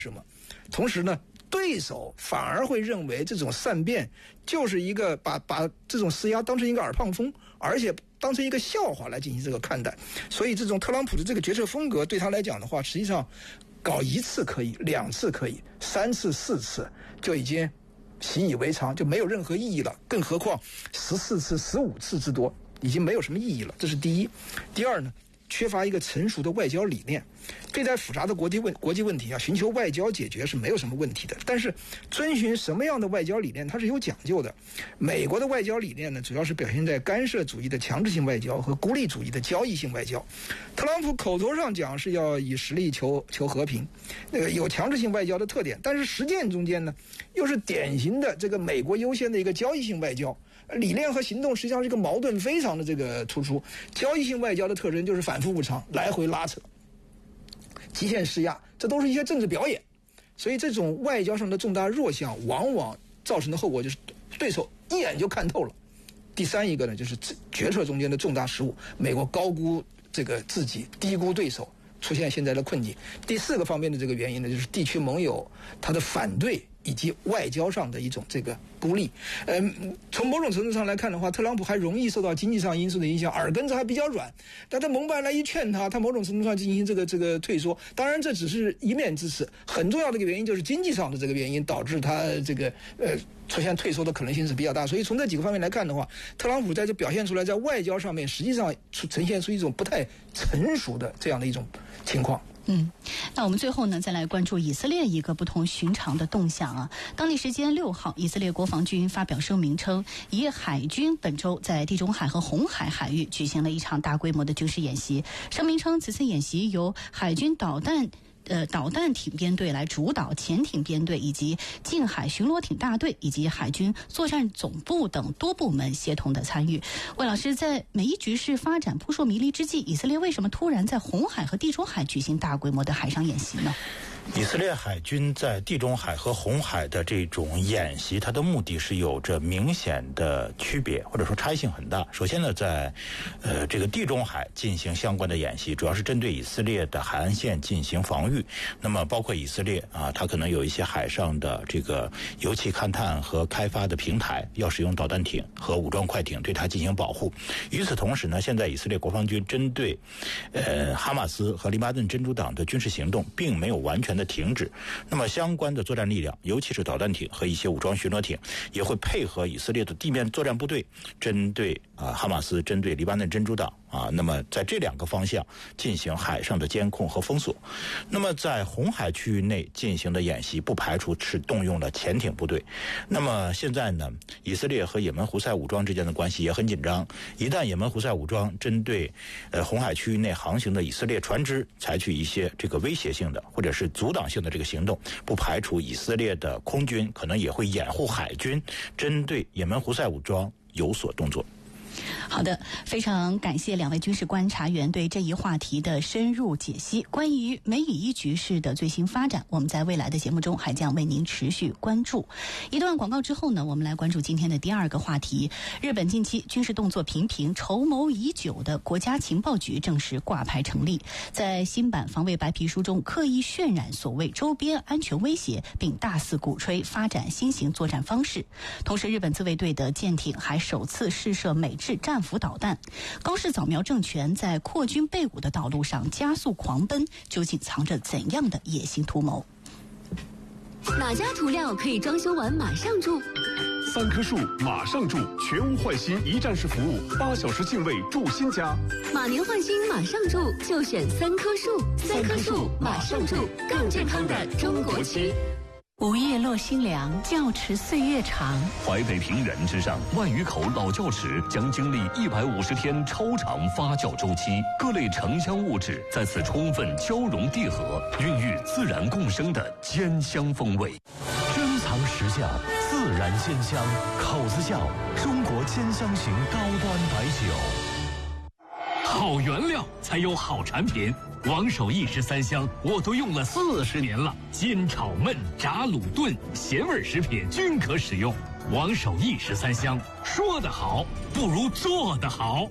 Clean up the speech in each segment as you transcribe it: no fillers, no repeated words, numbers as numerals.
什么。同时呢，对手反而会认为这种善变就是一个把这种施压当成一个耳旁风，而且当成一个笑话来进行这个看待。所以这种特朗普的这个决策风格对他来讲的话，实际上搞1次可以，2次可以，3次4次就已经习以为常，就没有任何意义了。更何况14次15次之多已经没有什么意义了，这是第一。第二呢，缺乏一个成熟的外交理念。对待复杂的国际问题啊，寻求外交解决是没有什么问题的。但是遵循什么样的外交理念，它是有讲究的。美国的外交理念呢，主要是表现在干涉主义的强制性外交和孤立主义的交易性外交。特朗普口头上讲是要以实力求和平，有强制性外交的特点，但是实践中间呢，又是典型的这个美国优先的一个交易性外交。理念和行动实际上是一个矛盾非常的这个突出。交易性外交的特征就是反复无常，来回拉扯，极限施压，这都是一些政治表演。所以这种外交上的重大弱项，往往造成的后果就是对手一眼就看透了。第三一个呢，就是决策中间的重大失误，美国高估这个自己，低估对手，出现现在的困境。第4个方面的这个原因呢，就是地区盟友他的反对以及外交上的一种这个孤立。从某种程度上来看的话，特朗普还容易受到经济上因素的影响，耳根子还比较软。但他盟派来一劝他某种程度上进行这个退缩。当然这只是一面之词，很重要的一个原因就是经济上的这个原因导致他这个出现退缩的可能性是比较大。所以从这几个方面来看的话，特朗普在这表现出来，在外交上面实际上呈现出一种不太成熟的这样的一种情况。 那我们最后呢，再来关注以色列一个不同寻常的动向啊。当地时间6号，以色列国防军发表声明称，以海军本周在地中海和红海海域举行了一场大规模的军事演习。声明称，此次演习由海军导弹艇编队来主导，潜艇编队以及近海巡逻艇大队以及海军作战总部等多部门协同的参与。魏老师，在美伊局势发展扑朔迷离之际，以色列为什么突然在红海和地中海举行大规模的海上演习呢？ 以色列海军在地中海和红海的这种演习，它的目的是有着明显的区别，或者说差异性很大。首先呢，在这个地中海进行相关的演习，主要是针对以色列的海岸线进行防御。那么包括以色列它可能有一些海上的这个油气勘探和开发的平台，要使用导弹艇和武装快艇对它进行保护。与此同时呢，现在以色列国防军针对哈马斯和黎巴嫩真主党的军事行动并没有完全的停止。那么相关的作战力量，尤其是导弹艇和一些武装巡逻艇，也会配合以色列的地面作战部队，针对哈马斯，针对黎巴嫩真主党那么在这2个方向进行海上的监控和封锁。那么在红海区域内进行的演习，不排除是动用了潜艇部队。那么现在呢，以色列和也门胡塞武装之间的关系也很紧张。一旦也门胡塞武装针对红海区域内航行的以色列船只采取一些这个威胁性的或者是阻挡性的这个行动，不排除以色列的空军可能也会掩护海军针对也门胡塞武装有所动作。 好的，非常感谢2位军事观察员对这一话题的深入解析。关于美以伊局势的最新发展，我们在未来的节目中还将为您持续关注。一段广告之后呢，我们来关注今天的第2个话题。日本近期军事动作频频，筹谋已久的国家情报局正式挂牌成立。在新版防卫白皮书中，刻意渲染所谓周边安全威胁，并大肆鼓吹发展新型作战方式。同时，日本自卫队的舰艇还首次试射美制战斧导弹。高市早苗政权在扩军备武的道路上加速狂奔，究竟藏着怎样的野心图谋？ 哪家涂料可以装修完马上住 ？3棵树马上住，全屋换新一站式服务，8小时净位住新家。 马年换新马上住，就选3棵树，3棵树马上住，更健康的中国漆。 午夜落新凉，窖池岁月长。 淮北平原之上，万余口老窖池将经历150天超长发酵周期，各类城乡物质在此充分交融递合，孕育自然共生的坚香风味。 珍藏实窖，自然鲜香，口子窖，中国坚香型高端白酒。 好原料才有好产品。王守义13香我都用了40年了，煎炒焖炸卤炖咸味食品均可使用。王守义13香，说得好不如做得好。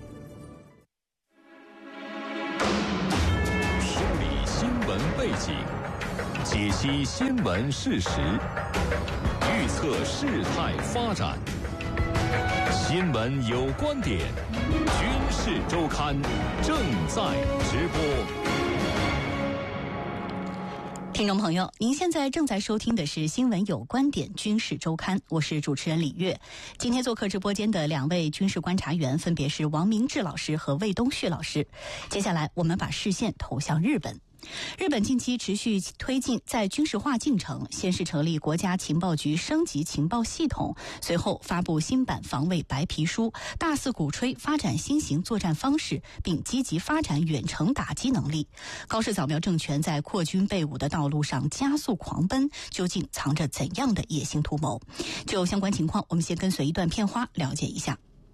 梳理新闻背景， 解析新闻事实，预测事态发展。新闻有观点，军事周刊正在直播。 听众朋友，您现在正在收听的是新闻有观点军事周刊，我是主持人李月。今天做客直播间的两位军事观察员分别是王明志老师和魏东旭老师。接下来我们把视线投向日本。日本近期持续推进在军事化进程，先是成立国家情报局升级情报系统，随后发布新版防卫白皮书，大肆鼓吹发展新型作战方式，并积极发展远程打击能力。高市早苗政权在扩军备武的道路上加速狂奔，究竟藏着怎样的野心图谋？就相关情况，我们先跟随一段片花了解一下。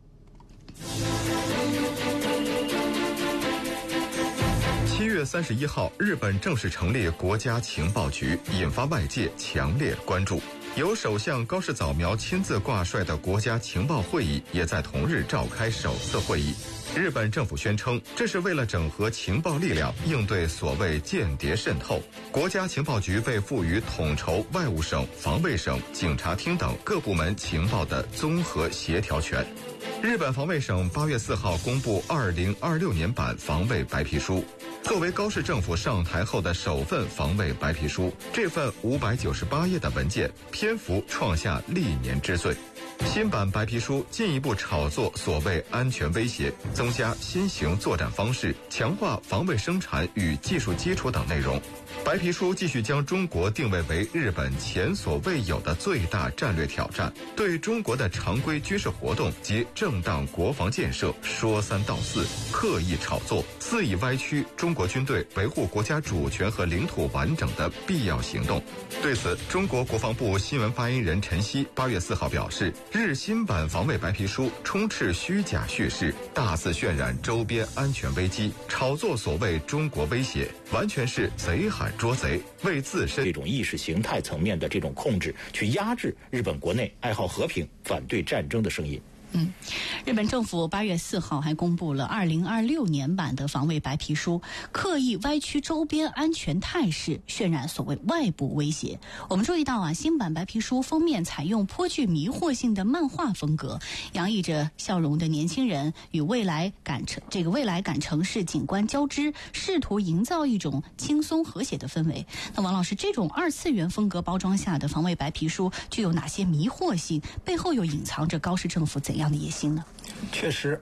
7月31号，日本正式成立国家情报局，引发外界强烈关注。由首相高市早苗亲自挂帅的国家情报会议也在同日召开首次会议。日本政府宣称，这是为了整合情报力量，应对所谓间谍渗透。国家情报局被赋予统筹外务省、防卫省、警察厅等各部门情报的综合协调权。日本防卫省8月4号公布2026年版防卫白皮书。作为高市政府上台后的首份防卫白皮书，这份598页的文件篇幅创下历年之最。新版白皮书进一步炒作所谓安全威胁，增加新型作战方式，强化防卫生产与技术基础等内容。白皮书继续将中国定位为日本前所未有的最大战略挑战，对中国的常规军事活动及正当国防建设说三道四，刻意炒作，肆意歪曲中国军队维护国家主权和领土完整的必要行动。对此，中国国防部新闻发言人陈希8月4号表示，日新版防卫白皮书充斥虚假叙事，大肆渲染周边安全危机，炒作所谓中国威胁，完全是贼喊捉贼，为自身这种意识形态层面的这种控制，去压制日本国内爱好和平、反对战争的声音。 日本政府8月4号还公布了2026年版的防卫白皮书，刻意歪曲周边安全态势，渲染所谓外部威胁。我们注意到新版白皮书封面采用颇具迷惑性的漫画风格，洋溢着笑容的年轻人与未来感城市景观交织，试图营造一种轻松和谐的氛围。那王老师，这种二次元风格包装下的防卫白皮书具有哪些迷惑性？背后又隐藏着高市政府怎样的野心呢？ 确实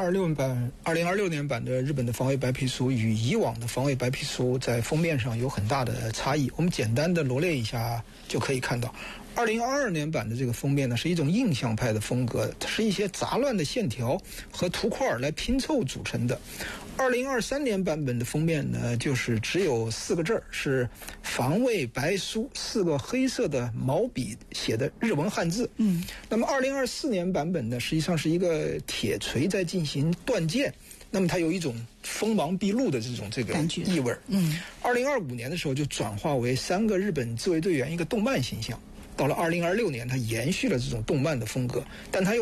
，2026年版的日本的防卫白皮书与以往的防卫白皮书在封面上有很大的差异。我们简单的罗列一下就可以看到，2022年版的这个封面呢，是一种印象派的风格，它是一些杂乱的线条和图块来拼凑组成的。2023年版本的封面呢，就是只有4个字儿，是防卫白书，4个黑色的毛笔写的日文汉字。那么2024年版本呢，实际上是一个铁锤在进行断剑，那么它有一种锋芒毕露的这个意味。2025年的时候就转化为3个日本自卫队员一个动漫形象。到了2026年，它延续了这种动漫的风格，但它又